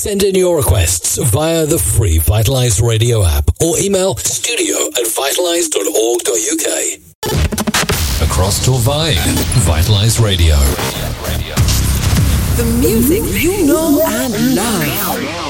Send in your requests via the free Vitalize Radio app or email studio@vitalize.org.uk. Across Torvay, Vitalize Radio. The music you know and love.